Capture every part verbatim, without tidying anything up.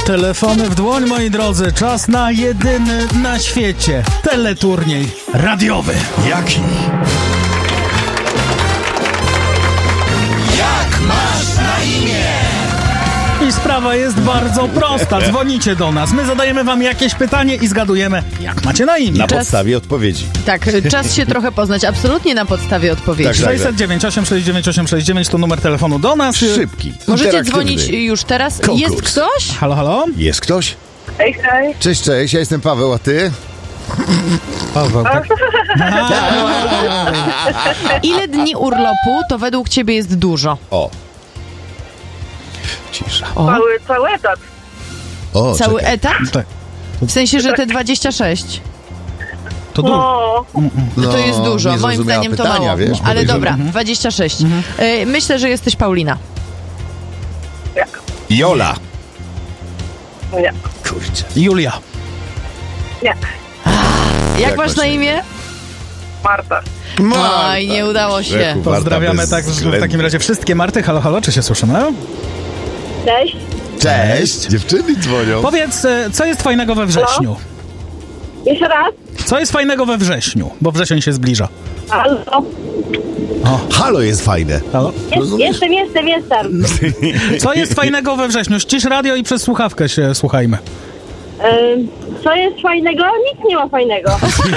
Telefony w dłoń, moi drodzy. Czas na jedyny na świecie teleturniej radiowy. Jaki? Jak masz na imię? I sprawa jest bardzo prosta. Dzwonicie do nas, my zadajemy wam jakieś pytanie i zgadujemy, jak macie na imię. Na Czas- podstawie odpowiedzi. Tak, czas się trochę poznać, absolutnie na podstawie odpowiedzi. Tak, sześć zero dziewięć, osiem sześć dziewięć, osiem sześć dziewięć to numer telefonu do nas. Szybki, Możecie interaktywny. dzwonić już teraz. Konkurs. Jest ktoś? Halo, halo? Jest ktoś? Hej, hej. Cześć, cześć, ja jestem Paweł, a ty? Paweł, tak. Ile dni urlopu to według ciebie jest dużo? O. Cisza. O, Cały, cały etat. O, cały czekaj. etat? Tak. W sensie, że te dwadzieścia sześć. To dużo. No, No, To jest dużo, nie moim zrozumiała zdaniem to pytania, mało. Wiesz, Ale podejrzewam. dobra, dwadzieścia sześć. Y, Myślę, że jesteś Paulina. jak? Jola. Nie. Kurczę. Julia. Nie. Jak masz na imię? Marta. Oj, nie udało się. Rzeku, Marta Pozdrawiamy bez tak, w względu. takim razie wszystkie Marty. Halo, halo, czy się słyszymy? Cześć. Cześć. Dziewczyny dzwonią. Powiedz, e, co jest fajnego we wrześniu? Jeszcze raz. Co jest fajnego we wrześniu? Bo wrzesień się zbliża. Halo. Halo jest fajne. Halo? Jest, jestem, jestem, jestem. Co jest fajnego we wrześniu? Ścisz radio i przez słuchawkę się słuchajmy. Ym, co jest fajnego? Nic nie ma fajnego.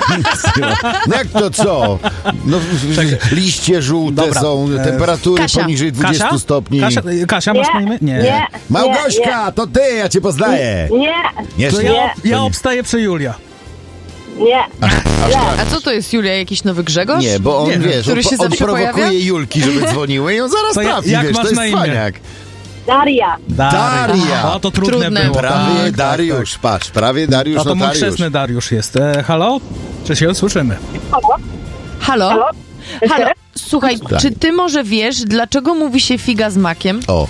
No jak to co? No, liście żółte Dobra. są, E, temperatury Kasia. poniżej dwudziestu Kasia? stopni. Kasia, Kasia masz na imię? Nie. Nie. Małgośka, to ty, ja cię poznaję. Nie. Nie, To nie. ja, Nie. ja obstaję przy Julia. Nie. Nie. A co to jest, Julia? Jakiś nowy Grzegorz? Nie, bo on, Nie wiem. wiesz, Który on, się on zawsze prowokuje pojawia? Julki, żeby dzwoniły i on zaraz To ja- trafi, jak wiesz, masz to jest na imię? fajniak. Daria. Daria. O, to trudne, Trudne. było. Prawie Tak, tak, Dariusz, patrz, prawie Dariusz No to mój notariusz. chrzestny Dariusz jest. E, halo? Czy się słyszymy? Halo. Halo? Halo. Halo? Słuchaj, Tak. czy ty może wiesz, dlaczego mówi się figa z makiem? O,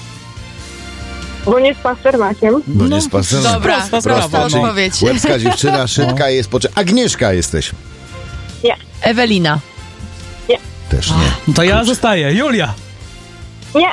Bo nie z pastermakiem. bo No, nie spacerem. dobra, prosta prosta sprawa, no. odpowiedź. Łebska dziewczyna, szybka jest, poczy... Agnieszka jesteś. Nie. Ewelina. Też nie. No to ja zostaję. Julia. Nie.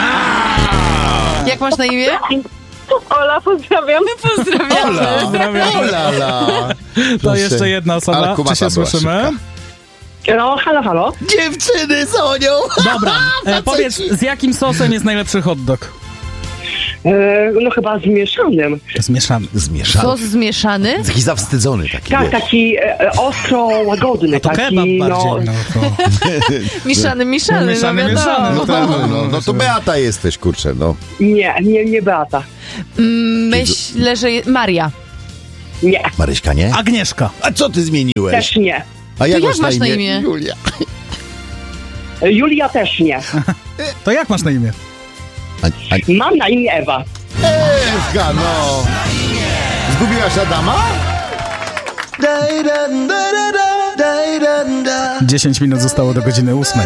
Jak masz na imię? Ola, pozdrawiam. Pozdrawiamy. Pozdrawiam. Olala. To jeszcze jedna osoba. Ale Czy kumata się była słyszymy? szybka. No, halo, halo. Dziewczyny dzwonią. Dobra. E, powiedz, z jakim sosem jest najlepszy hot dog? E, no chyba zmieszanym. Zmieszany. Zmieszany. Sos zmieszany? Taki zawstydzony taki, Tak, wiesz. taki e, ostro łagodny. To taki, kebab no, bardziej. No, to... Mieszany, mieszany, no Mieszany, wiadomo. mieszany, No, tak, no, no, no to Beata jesteś, kurczę, no. Nie, nie, nie Beata. Mm, Myślę, że je... Maria. Nie, Maryśka, nie? Agnieszka. A co ty zmieniłeś? też nie. A jak, jak masz na imię? Julia. E, Julia też nie. To jak masz na imię? A, a, Mam na imię Ewa. Ewka, no. Zgubiłaś Adama? dziesięć minut zostało do godziny ósmej.